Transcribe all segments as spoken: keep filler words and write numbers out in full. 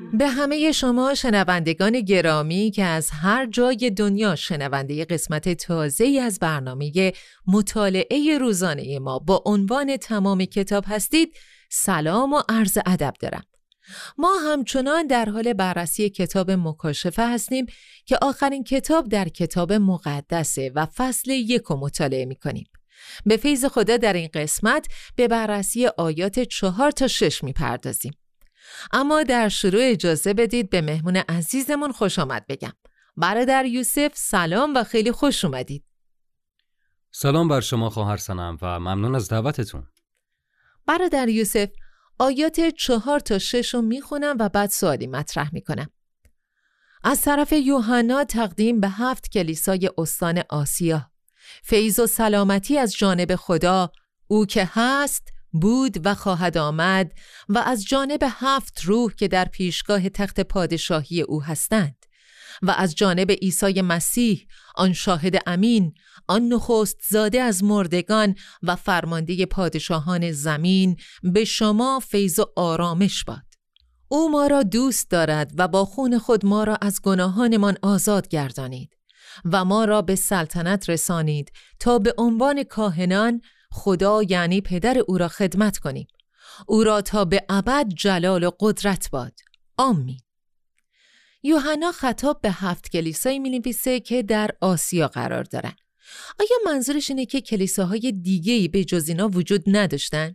به همه شما شنوندگان گرامی که از هر جای دنیا شنونده قسمت تازه‌ای از برنامه مطالعه روزانه ما با عنوان تمام کتاب هستید، سلام و عرض ادب دارم. ما همچنان در حال بررسی کتاب مکاشفه هستیم که آخرین کتاب در کتاب مقدسه و فصل یک رو مطالعه می‌کنیم. به فیض خدا در این قسمت به بررسی آیات چهار تا شش می‌پردازیم. اما در شروع اجازه بدید به مهمون عزیزمون خوش آمد بگم. برادر یوسف سلام و خیلی خوش اومدید. سلام بر شما خواهر سنم و ممنون از دعوتتون. برادر یوسف، آیات چهار تا شش رو میخونم و بعد سوالی مطرح میکنم. از طرف یوحنا تقدیم به هفت کلیسای استان آسیا، فیض و سلامتی از جانب خدا، او که هست، بود و خواهد آمد، و از جانب هفت روح که در پیشگاه تخت پادشاهی او هستند، و از جانب عیسی مسیح، آن شاهد امین، آن نخست زاده از مردگان و فرمانده پادشاهان زمین، به شما فیض و آرامش باد. او ما را دوست دارد و با خون خود ما را از گناهانمان آزاد گردانید و ما را به سلطنت رسانید تا به عنوان کاهنان خدا یعنی پدر او را خدمت کنیم. او را تا به ابد جلال و قدرت باد. آمین. یوحنا خطاب به هفت کلیسایی می‌نویسه که در آسیا قرار دارن. آیا منظورش اینه که کلیساهای دیگه‌ای به جز اینا وجود نداشتن؟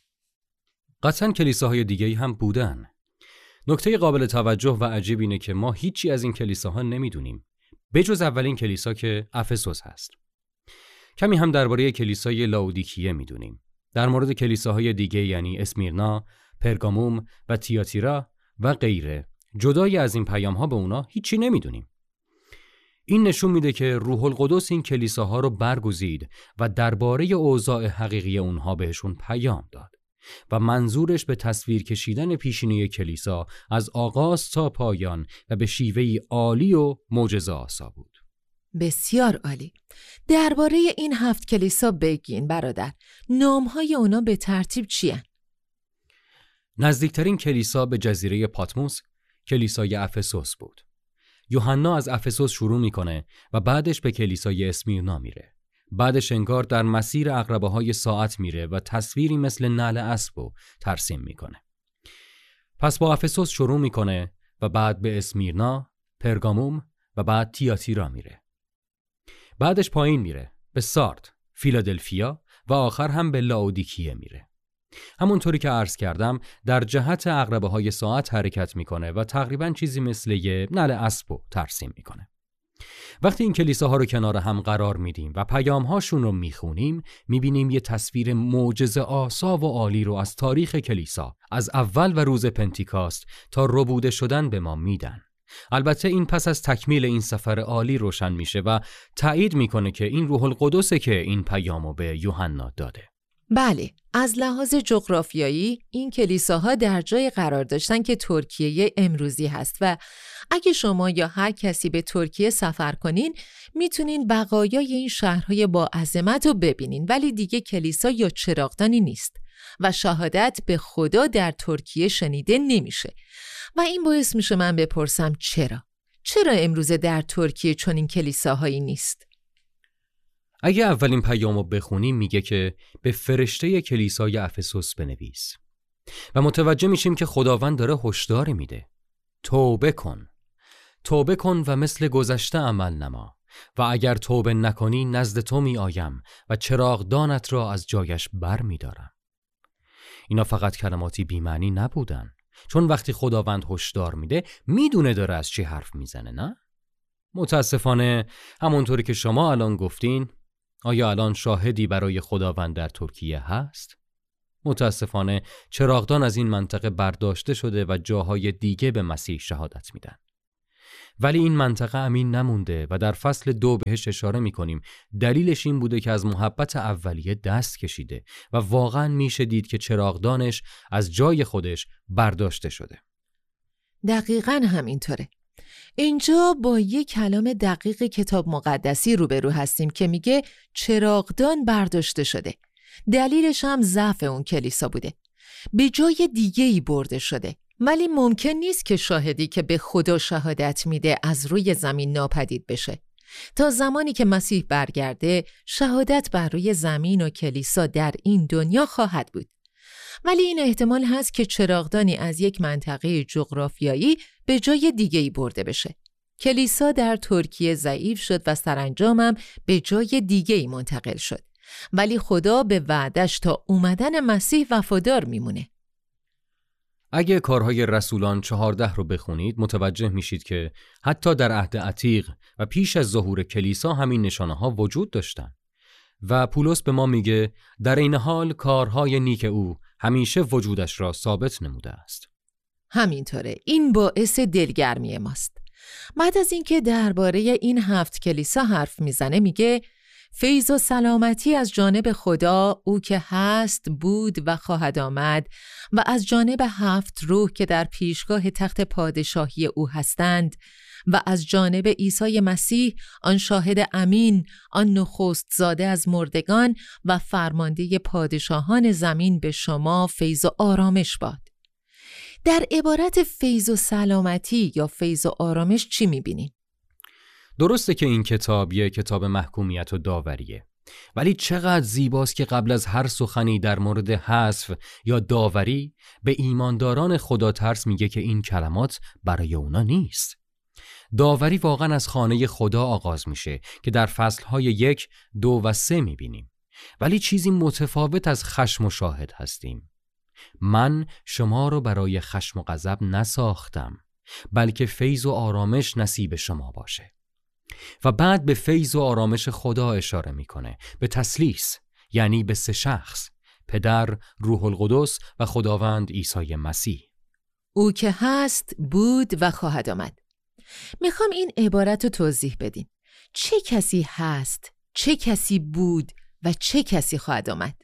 قطعاً کلیساهای دیگه‌ای هم بودن. نکته قابل توجه و عجیب اینه که ما هیچی از این کلیساها نمیدونیم، به جز اولین کلیسا که افسوس هست. کمی هم درباره کلیسای لاودیکیه میدونیم. در مورد کلیساهای دیگه یعنی اسمیرنا، پرگاموم و تیاتیرا و غیره، جدای از این پیام‌ها به اونا هیچی نمیدونیم. این نشون میده که روح القدس این کلیساها رو برگزید و درباره اوضاع حقیقی اونها بهشون پیام داد و منظورش به تصویر کشیدن پیشینه کلیسا از آغاز تا پایان و به شیوهی عالی و معجزه‌آسا بود. بسیار عالی. درباره این هفت کلیسا بگین برادر. نام‌های اونا به ترتیب چیه؟ نزدیکترین کلیسا به جزیره پاتموس کلیسای افسوس بود. یوحنا از افسوس شروع میکنه و بعدش به کلیسای اسمیرنا میره. بعدش انگار در مسیر عقربه‌های ساعت میره و تصویری مثل نعل اسب رو ترسیم میکنه. پس با افسوس شروع میکنه و بعد به اسمیرنا، پرگاموم و بعد تیاتیرا میره. بعدش پایین میره به سارد، فیلادلفیا و آخر هم به لاودیکیه میره. همونطوری که عرض کردم در جهت عقربه‌های ساعت حرکت میکنه و تقریباً چیزی مثل یه نعل اسب رو ترسیم میکنه. وقتی این کلیساها رو کنار هم قرار میدیم و پیام‌هاشون رو میخونیم، میبینیم یه تصویر معجزه‌آسا و عالی رو از تاریخ کلیسا از اول و روز پنتیکاست تا ربوده شدن به ما میدن. البته این پس از تکمیل این سفر عالی روشن میشه و تایید میکنه که این روح القدسه که این پیامو به یوحنا داده. بله، از لحاظ جغرافیایی این کلیساها در جای قرار داشتن که ترکیه امروزی هست و اگه شما یا هر کسی به ترکیه سفر کنین میتونین بقایای این شهرهای با عظمت رو ببینین، ولی دیگه کلیسا یا چراغدانی نیست و شهادت به خدا در ترکیه شنیده نمیشه. و این باعث میشه من بپرسم چرا؟ چرا امروزه در ترکیه چنین کلیساهایی نیست؟ اگه اولین پیامو بخونیم میگه که به فرشته کلیسای افسوس بنویس و متوجه میشیم که خداوند داره هشدار میده. توبه کن. توبه کن و مثل گذشته عمل نما و اگر توبه نکنی نزد تو می آیم و چراغدانت را از جایش بر می دارم. اینا فقط کلماتی بی‌معنی نبودن، چون وقتی خداوند هشدار میده میدونه داره از چی حرف میزنه، نه؟ متاسفانه همونطوری که شما الان گفتین، آیا الان شاهدی برای خداوند در ترکیه هست؟ متاسفانه چراغدان از این منطقه برداشته شده و جاهای دیگه به مسیح شهادت میدن. ولی این منطقه امین نمونده و در فصل دو بهش اشاره میکنیم. دلیلش این بوده که از محبت اولیه دست کشیده و واقعا میشه دید که چراغدانش از جای خودش برداشته شده. دقیقاً همینطوره. اینجا با یک کلام دقیق کتاب مقدسی روبرو هستیم که میگه چراغدان برداشته شده. دلیلش هم ضعف اون کلیسا بوده. به جای دیگه‌ای برده شده. ولی ممکن نیست که شاهدی که به خدا شهادت میده از روی زمین ناپدید بشه. تا زمانی که مسیح برگرده، شهادت بر روی زمین و کلیسا در این دنیا خواهد بود. ولی این احتمال هست که چراغدانی از یک منطقه جغرافیایی به جای دیگه‌ای برده بشه. کلیسا در ترکیه ضعیف شد و سرانجامم به جای دیگه‌ای منتقل شد. ولی خدا به وعدش تا اومدن مسیح وفادار میمونه. اگه کارهای رسولان چهارده رو بخونید متوجه میشید که حتی در عهد عتیق و پیش از ظهور کلیسا همین نشانه ها وجود داشتن. و پولس به ما میگه در این حال کارهای نیک او همیشه وجودش را ثابت نموده است. همینطوره. این باعث دلگرمی ماست. بعد از اینکه درباره این هفت کلیسا حرف میزنه میگه فیض و سلامتی از جانب خدا، او که هست، بود و خواهد آمد، و از جانب هفت روح که در پیشگاه تخت پادشاهی او هستند، و از جانب عیسی مسیح، آن شاهد امین، آن نخست زاده از مردگان و فرمانده پادشاهان زمین، به شما فیض و آرامش باد. در عبارت فیض و سلامتی یا فیض و آرامش چی می‌بینیم؟ درسته که این کتاب یه کتاب محکومیت و داوریه، ولی چقدر زیباست که قبل از هر سخنی در مورد حذف یا داوری به ایمانداران خدا ترس میگه که این کلمات برای اونا نیست. داوری واقعا از خانه خدا آغاز میشه که در فصلهای یک، دو و سه میبینیم، ولی چیزی متفاوت از خشم و شاهد هستیم. من شما رو برای خشم و غضب نساختم، بلکه فیض و آرامش نصیب شما باشه. و بعد به فیض و آرامش خدا اشاره میکنه، به تثلیث، یعنی به سه شخص، پدر، روح القدس و خداوند عیسی مسیح. او که هست، بود و خواهد آمد. میخوام این عبارت رو توضیح بدیم. چه کسی هست، چه کسی بود و چه کسی خواهد آمد؟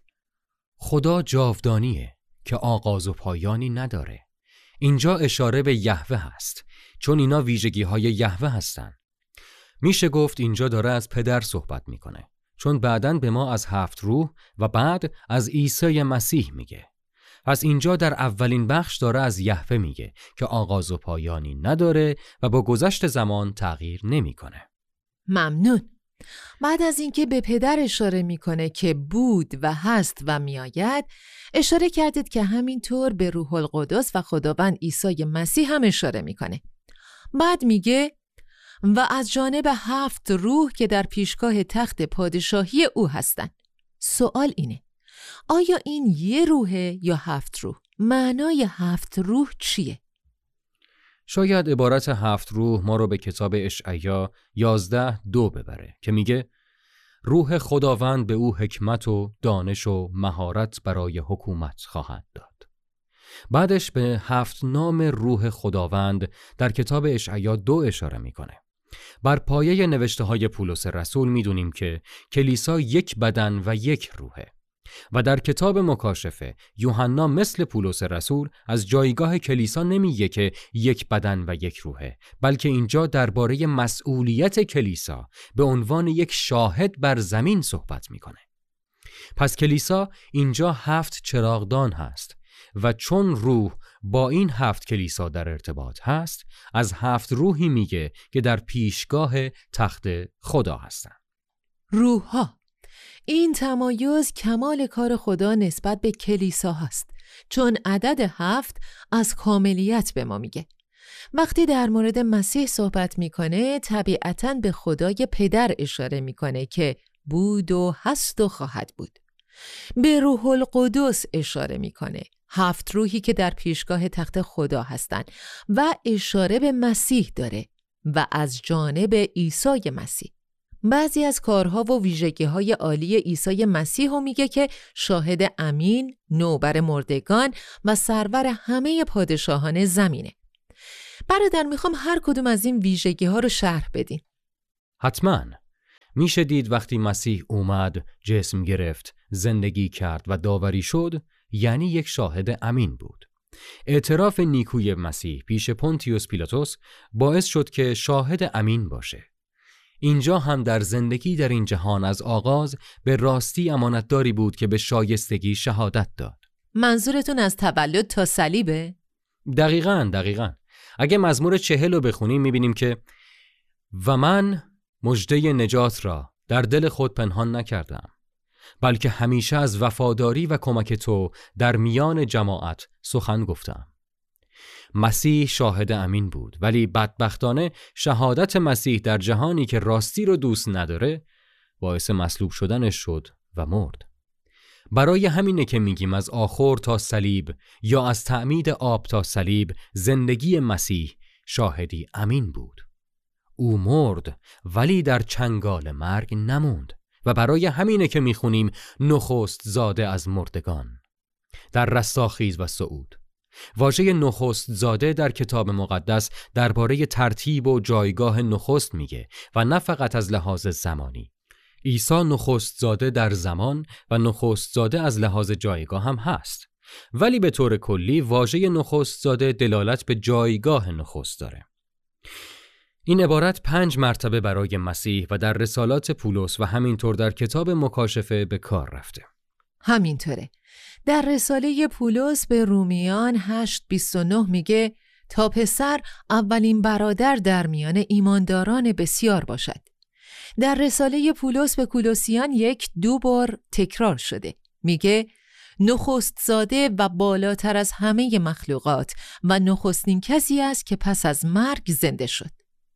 خدا جاودانیه که آغاز و پایانی نداره. اینجا اشاره به یهوه هست، چون اینا ویژگی های یهوه هستن. میشه گفت اینجا داره از پدر صحبت میکنه، چون بعداً به ما از هفت روح و بعد از عیسی مسیح میگه. پس اینجا در اولین بخش داره از یهوه میگه که آغاز و پایانی نداره و با گذشت زمان تغییر نمیکنه. ممنون. بعد از اینکه به پدر اشاره میکنه که بود و هست و میآید، اشاره کردید که همینطور به روح القدس و خداوند عیسی مسیح هم اشاره میکنه. بعد میگه و از جانب هفت روح که در پیشگاه تخت پادشاهی او هستند. سوال اینه، آیا این یه روحه یا هفت روح؟ معنای هفت روح چیه؟ شاید عبارت هفت روح ما رو به کتاب اشعیا یازده دو ببره که میگه روح خداوند به او حکمت و دانش و مهارت برای حکومت خواهد داد. بعدش به هفت نام روح خداوند در کتاب اشعیا دو اشاره میکنه. بر پایه نوشته های پولس رسول میدونیم که کلیسا یک بدن و یک روحه. و در کتاب مکاشفه یوحنا مثل پولس رسول از جایگاه کلیسا نمیگه که یک بدن و یک روحه، بلکه اینجا درباره مسئولیت کلیسا به عنوان یک شاهد بر زمین صحبت میکنه. پس کلیسا اینجا هفت چراغدان هست و چون روح با این هفت کلیسا در ارتباط هست، از هفت روحی میگه که در پیشگاه تخت خدا هستن. روح‌ها. این تمایز کمال کار خدا نسبت به کلیسا هست، چون عدد هفت از کاملیت به ما میگه. وقتی در مورد مسیح صحبت میکنه، طبیعتاً به خدای پدر اشاره میکنه که بود و هست و خواهد بود. به روح القدس اشاره میکنه، هفت روحی که در پیشگاه تخت خدا هستند، و اشاره به مسیح داره و از جانب عیسی مسیح. بعضی از کارها و ویژگی‌های عالی عیسی مسیح رو میگه که شاهد امین، نوبر مردگان و سرور همه پادشاهان زمینه. برادر میخوام هر کدوم از این ویژگی‌ها رو شرح بدین. حتماً. میشه دید وقتی مسیح اومد، جسم گرفت، زندگی کرد و داوری شد، یعنی یک شاهد امین بود. اعتراف نیکوی مسیح پیش پونتیوس پیلاطوس باعث شد که شاهد امین باشه. اینجا هم در زندگی در این جهان از آغاز به راستی امانتداری بود که به شایستگی شهادت داد. منظورتون از تولد تا صلیبه؟ دقیقاً دقیقاً اگه مزمور چهل رو بخونیم میبینیم که و من مژده نجات را در دل خود پنهان نکردم، بلکه همیشه از وفاداری و کمک تو در میان جماعت سخن گفتم. مسیح شاهد امین بود، ولی بدبختانه شهادت مسیح در جهانی که راستی رو دوست نداره باعث مصلوب شدنش شد و مرد. برای همینه که میگیم از آخور تا صلیب یا از تعمید آب تا صلیب زندگی مسیح شاهدی امین بود. او مرد ولی در چنگال مرگ نموند و برای همینه که میخونیم نخست زاده از مردگان. در رستاخیز و صعود واژه نخست زاده در کتاب مقدس درباره ترتیب و جایگاه نخست میگه و نه فقط از لحاظ زمانی. عیسی نخست زاده در زمان و نخست زاده از لحاظ جایگاه هم هست، ولی به طور کلی واژه نخست زاده دلالت به جایگاه نخست داره. این عبارت پنج مرتبه برای مسیح و در رسالات پولس و همینطور در کتاب مکاشفه به کار رفته. همینطوره. در رساله پولس به رومیان هشت بیست و نه میگه تا پسر اولین برادر در میان ایمانداران بسیار باشد. در رساله پولس به کولوسیان یک دو بار تکرار شده. میگه نخست زاده و بالاتر از همه مخلوقات و نخستین کسی است که پس از مرگ زنده شد.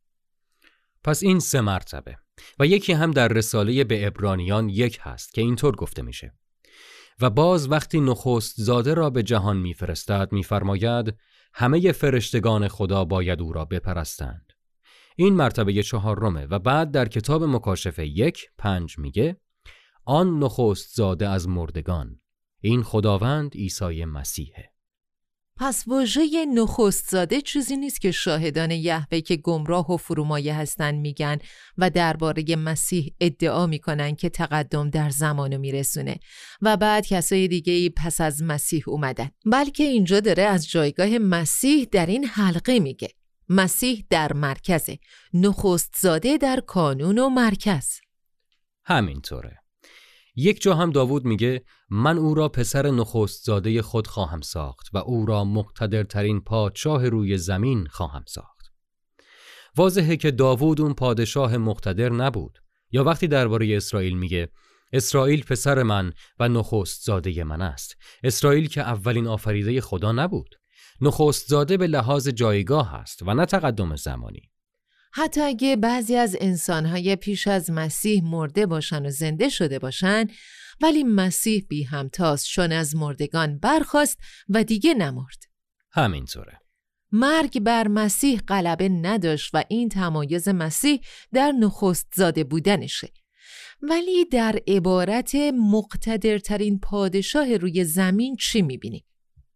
پس این سه مرتبه و یکی هم در رساله به عبرانیان یک هست که اینطور گفته میشه و باز وقتی نخست زاده را به جهان میفرستد میفرماید همه فرشتگان خدا باید او را بپرستند. این مرتبه چهارمه و بعد در کتاب مکاشفه یک پنج میگه آن نخست زاده از مردگان، این خداوند عیسی مسیحه. پس واژه نخست زاده چیزی نیست که شاهدان یهوه که گمراه و فرومایه هستن میگن و درباره مسیح ادعا میکنن که تقدم در زمانو میرسونه و بعد کسای دیگه‌ای پس از مسیح اومدن، بلکه اینجا داره از جایگاه مسیح در این حلقه میگه. مسیح در مرکزه، نخست زاده در کانون و مرکز. همینطوره. یک جا هم داوود میگه من او را پسر نخست زاده خود خواهم ساخت و او را مقتدرترین پادشاه روی زمین خواهم ساخت. واضحه که داوود اون پادشاه مقتدر نبود. یا وقتی درباره اسرائیل میگه اسرائیل پسر من و نخست زاده من است. اسرائیل که اولین آفریده خدا نبود. نخست زاده به لحاظ جایگاه هست و نه تقدم زمانی. حتی اگه بعضی از انسانهای پیش از مسیح مرده باشن و زنده شده باشن، ولی مسیح بی همتاست چون از مردگان برخاست و دیگه نمرد. همینطوره. مرگ بر مسیح غلبه نداشت و این تمایز مسیح در نخست زاده بودنشه. ولی در عبارت مقتدرترین پادشاه روی زمین چی میبینیم؟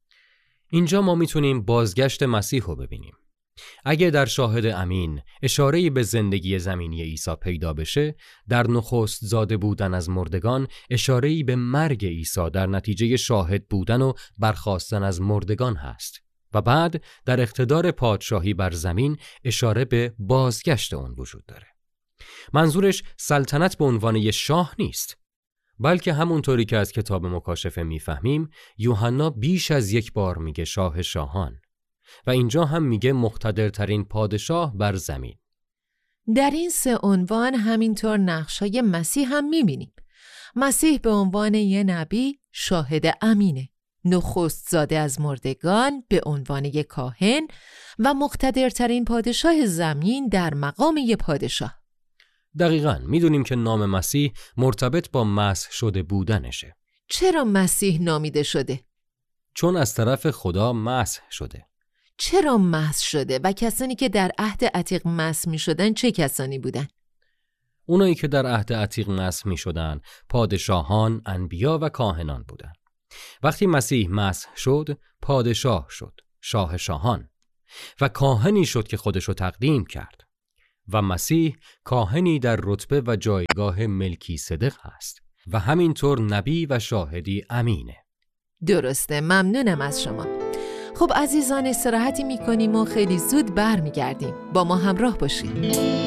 اینجا ما میتونیم بازگشت مسیح رو ببینیم. اگه در شاهد امین اشاره‌ای به زندگی زمینی عیسی پیدا بشه، در نخست زاده بودن از مردگان اشاره‌ای به مرگ عیسی در نتیجه شاهد بودن و برخاستن از مردگان هست و بعد در اقتدار پادشاهی بر زمین اشاره به بازگشت اون وجود داره. منظورش سلطنت به عنوان یه شاه نیست، بلکه همونطوری که از کتاب مکاشفه میفهمیم یوحنا بیش از یک بار میگه شاه شاهان و اینجا هم میگه مقتدرترین پادشاه بر زمین. در این سه عنوان همینطور نقشای مسیح هم میبینیم. مسیح به عنوان یه نبی شاهد امینه، نخست زاده از مردگان به عنوان یه کاهن و مقتدرترین پادشاه زمین در مقام یه پادشاه. دقیقاً میدونیم که نام مسیح مرتبط با مسح شده بودنشه. چرا مسیح نامیده شده؟ چون از طرف خدا مسح شده. چرا مسح شده و کسانی که در عهد عتیق مسح می شدن چه کسانی بودن؟ اونایی که در عهد عتیق مسح می شدن پادشاهان، انبیا و کاهنان بودن. وقتی مسیح مسح شد پادشاه شد، شاه شاهان، و کاهنی شد که خودشو تقدیم کرد و مسیح کاهنی در رتبه و جایگاه ملکی صدق هست و همینطور نبی و شاهدی امینه. درسته، ممنونم از شما. خب عزیزان، استراحتی میکنیم و خیلی زود برمیگردیم. با ما همراه باشید.